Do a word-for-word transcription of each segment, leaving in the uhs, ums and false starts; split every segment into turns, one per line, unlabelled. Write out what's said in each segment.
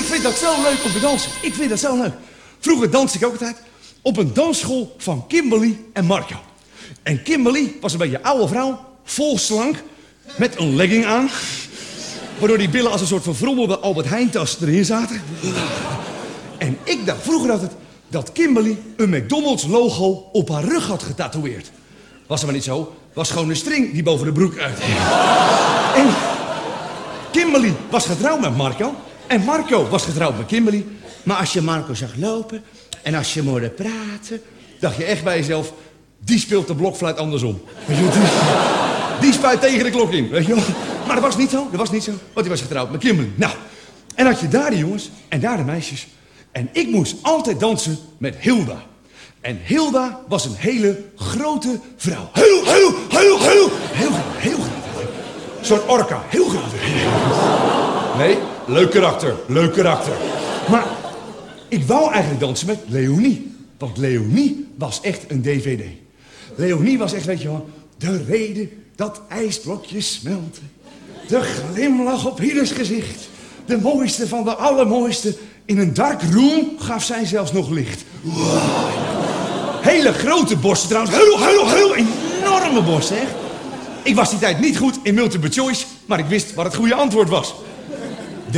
vind dat zo leuk om te dansen. Ik vind dat zo leuk. Vroeger danste ik ook altijd op een dansschool van Kimberly en Marco. En Kimberly was een beetje een oude vrouw, vol slank, met een legging aan. Waardoor die billen als een soort verfrommelde Albert Heijn-tas erin zaten. En ik dacht vroeger altijd dat Kimberly een McDonald's logo op haar rug had getatoeëerd. Was maar niet zo, was gewoon een string die boven de broek uit. En Kimberly was getrouwd met Marco. En Marco was getrouwd met Kimberly. Maar als je Marco zag lopen en als je hem hoorde praten, dacht je echt bij jezelf, die speelt de blokfluit andersom. Weet je, die, die spuit tegen de klok in, weet je wel. Maar dat was niet zo, dat was niet zo, want hij was getrouwd met Kimberly. Nou, en had je daar de jongens en daar de meisjes. En ik moest altijd dansen met Hilda. En Hilda was een hele grote vrouw. Heel, heel, heel, heel, heel, heel groot. Een soort orka, heel groot. Nee, leuk karakter, leuk karakter. Maar ik wou eigenlijk dansen met Leonie. Want Leonie was echt een D V D. Leonie was echt, weet je wel, de reden dat ijsblokjes smelten. De glimlach op ieders gezicht. De mooiste van de allermooiste. In een dark room gaf zij zelfs nog licht. Wow. Hele grote borsten trouwens. Heel, heel, heel enorme borsten, echt. Ik was die tijd niet goed in multiple choice, maar ik wist wat het goede antwoord was. D.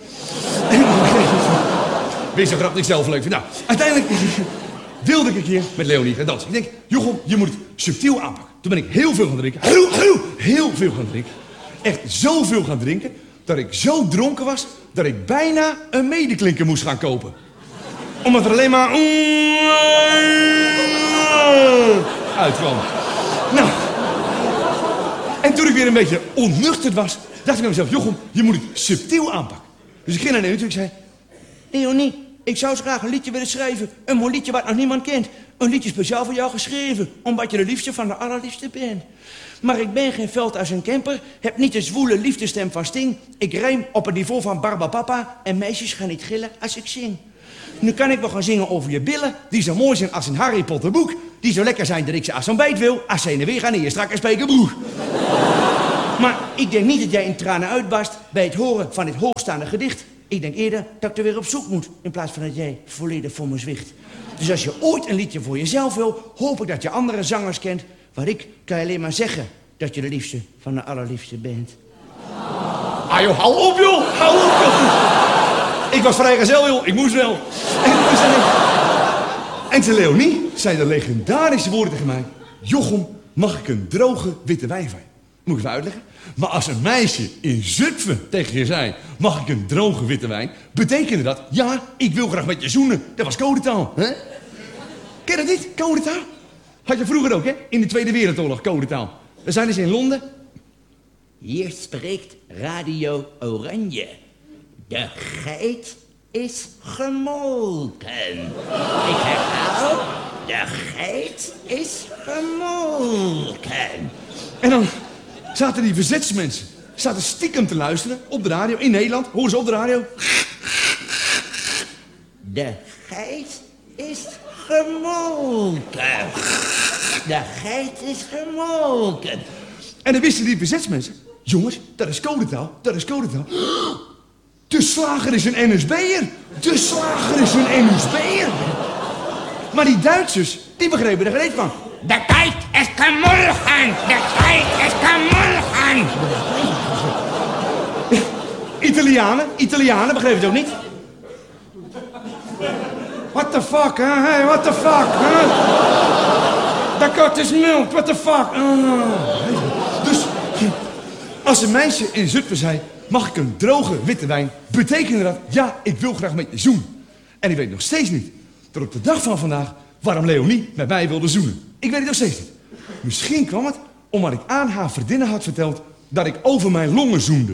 Wees zo grap niet zelf leuk. Nou, uiteindelijk wilde ik een keer met Leonie gaan dansen. Ik denk, Jochem, je moet het subtiel aanpakken. Toen ben ik heel veel gaan drinken. Heel, heel, heel veel gaan drinken. Echt zoveel gaan drinken, dat ik zo dronken was, dat ik bijna een medeklinker moest gaan kopen. Omdat er alleen maar uitkwam. Nou, en toen ik weer een beetje onnuchterd was, dacht ik aan mezelf, Jochem, je moet het subtiel aanpakken. Dus ik ging naar Leonie en ik zei, Leonie, ik zou zo graag een liedje willen schrijven. Een mooi liedje wat nog niemand kent. Een liedje speciaal voor jou geschreven, omdat je de liefste van de allerliefste bent. Maar ik ben geen veld als een camper, heb niet de zwoele liefdestem van Sting. Ik rijm op het niveau van Barbapapa en meisjes gaan niet gillen als ik zing. Nu kan ik wel gaan zingen over je billen, die zo mooi zijn als een Harry Potter boek. Die zo lekker zijn dat ik ze als ontbijt wil, als ze heen en weer gaan in je strakke spijkerbroek. Maar ik denk niet dat jij in tranen uitbarst bij het horen van dit hoogstaande gedicht. Ik denk eerder dat ik er weer op zoek moet, in plaats van dat jij volledig voor me zwicht. Dus als je ooit een liedje voor jezelf wil, hoop ik dat je andere zangers kent. Waar ik kan je alleen maar zeggen dat je de liefste van de allerliefste bent. Ah joh, hou op joh, hou op joh. Ik was vrijgezel joh, ik moest wel. En toen zei, en zei Leonie, zei de legendarische woorden tegen mij. Jochem, mag ik een droge witte wijn van je? Moet ik even uitleggen? Maar als een meisje in Zutphen tegen je zei, mag ik een droge witte wijn? Betekende dat, ja, ik wil graag met je zoenen. Dat was codetaal, hè? Ken je dat niet, codetaal? Had je vroeger ook, hè? In de Tweede Wereldoorlog, codetaal. We zijn dus in Londen.
Hier spreekt Radio Oranje. De geit is gemolken. Ik herhaal, de geit is gemolken.
En dan zaten die verzetsmensen, zaten stiekem te luisteren op de radio in Nederland. Horen ze op de radio?
De geit is gemolken. De geit is gemolken.
En dan wisten die verzetsmensen, jongens, dat is codetaal, dat is codetaal. De slager is een N S B'er. De slager is een N S B'er. Maar die Duitsers, die begrepen er geen van.
De geit is gemolken. De geit is gemolken.
Italianen, Italianen begrepen het ook niet. What the fuck, hè? Hey, what the fuck, hè? De kat is milk, what the fuck. Uh. Dus als een meisje in Zutphen zei, mag ik een droge witte wijn, betekende dat, ja, ik wil graag met je zoenen. En ik weet nog steeds niet, tot op de dag van vandaag, waarom Leonie met mij wilde zoenen. Ik weet het nog steeds niet. Misschien kwam het omdat ik aan haar vriendinnen had verteld dat ik over mijn longen zoende.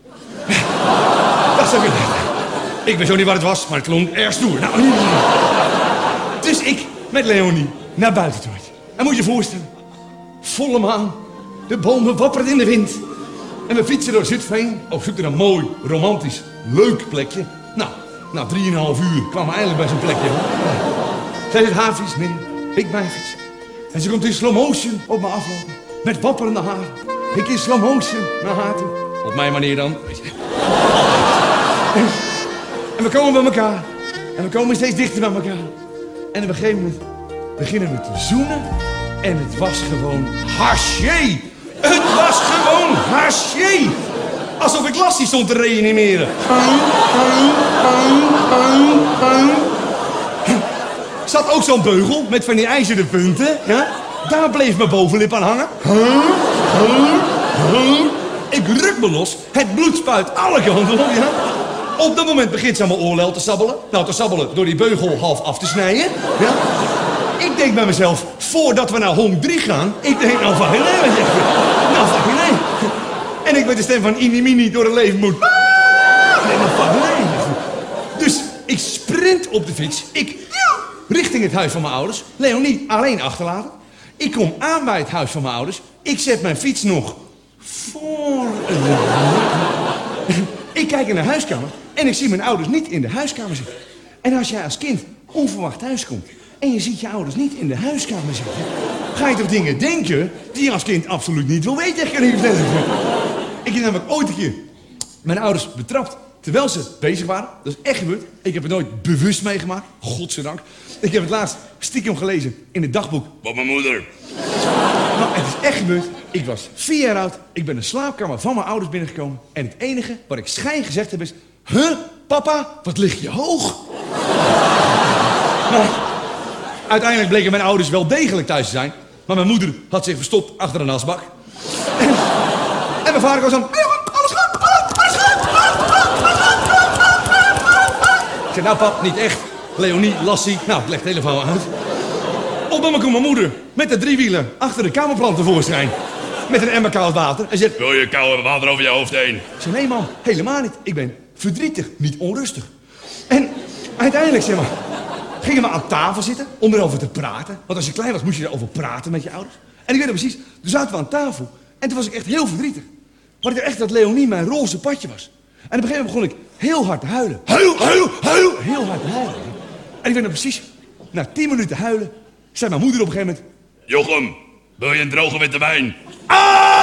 Dat zou ik niet. Ik weet zo niet wat het was, maar het klonk erg stoer. Nou, dus ik met Leonie naar buiten toe. En moet je je voorstellen, volle maan, de bomen wapperden in de wind. En we fietsen door Zutphen heen op zoek naar een mooi, romantisch, leuk plekje. Nou, na drieënhalf uur kwamen we eindelijk bij zo'n plekje. Zij zit haar fiets neer, ik mijn fiets. En ze komt in slow motion op me aflopen, met wapperende haren. Ik in slow motion naar haar toe. Op mijn manier dan. En, En we komen bij elkaar. En we komen steeds dichter bij elkaar. En op een gegeven moment beginnen we te zoenen. En het was gewoon haché. Het was gewoon haché. Alsof ik Lassie stond te reanimeren. Zat ook zo'n beugel met van die ijzeren punten. Ja? Daar bleef mijn bovenlip aan hangen. Ik ruk me los. Het bloed spuit alle kanten op. Ja? Op dat moment begint ze aan mijn oorlel te sabbelen. Nou, te sabbelen door die beugel half af te snijden. Ja? Ik denk bij mezelf, voordat we naar Hong drie gaan... Ik denk, nou fucking nee. Nou fucking nee. En ik met de stem van Inimini door het leven moet. Nee, nou fucking nee. Dus ik sprint op de fiets. Ik richting het huis van mijn ouders. Leonie alleen achterlaten. Ik kom aan bij het huis van mijn ouders. Ik zet mijn fiets nog voor... Ik kijk in de huiskamer en ik zie mijn ouders niet in de huiskamer zitten. En als jij als kind onverwacht thuiskomt en je ziet je ouders niet in de huiskamer zitten, ga je toch dingen denken die je als kind absoluut niet wil weten. Kan ik vertellen. Ik heb namelijk ooit een keer mijn ouders betrapt terwijl ze bezig waren. Dat is echt gebeurd. Ik heb het nooit bewust meegemaakt. Godzijdank. Ik heb het laatst stiekem gelezen in het dagboek van mijn moeder. Nou, het is echt gebeurd. Ik was vier jaar oud. Ik ben de slaapkamer van mijn ouders binnengekomen. En het enige wat ik schijn gezegd heb is... Huh, papa, wat lig je hoog? Nou, uiteindelijk bleken mijn ouders wel degelijk thuis te zijn. Maar mijn moeder had zich verstopt achter een asbak. En, en mijn vader was dan... Alles goed, alles goed, Ik zei, nou pap, niet echt. Leonie, Lassie, nou, ik leg het hele verhaal uit. Op een moment komt mijn moeder met de driewieler achter de kamerplant tevoorschijn. Met een emmer koud water. En zegt, wil je koude water over je hoofd heen? Ik zei, nee man, helemaal niet. Ik ben verdrietig, niet onrustig. En uiteindelijk, zeg maar, gingen we aan tafel zitten om erover te praten. Want als je klein was, moest je erover praten met je ouders. En ik weet het precies, toen zaten we aan tafel. En toen was ik echt heel verdrietig. Maar ik dacht echt dat Leonie mijn roze padje was. En op een gegeven moment begon ik heel hard te huilen. Huil, huil, huil! Heel hard te huilen. En ik weet nog precies, na tien minuten huilen, zei mijn moeder op een gegeven moment... Jochem, wil je een droge witte wijn? Ah!